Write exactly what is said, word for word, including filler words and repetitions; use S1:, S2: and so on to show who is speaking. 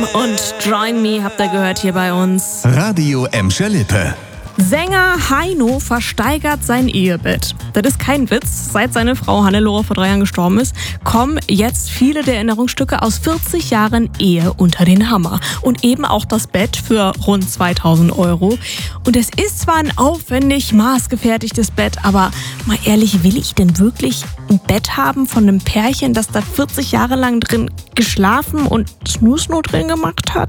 S1: Und Join Me habt ihr gehört hier bei uns.
S2: Radio Emscher Lippe.
S1: Sänger Heino versteigert sein Ehebett. Das ist kein Witz. Seit seine Frau Hannelore vor drei Jahren gestorben ist, kommen jetzt viele der Erinnerungsstücke aus vierzig Jahren Ehe unter den Hammer. Und eben auch das Bett für rund zweitausend Euro. Und es ist zwar ein aufwendig maßgefertigtes Bett, aber mal ehrlich, will ich denn wirklich ein Bett haben von einem Pärchen, das da vierzig Jahre lang drin geschlafen und Snoo-Snoo drin gemacht hat?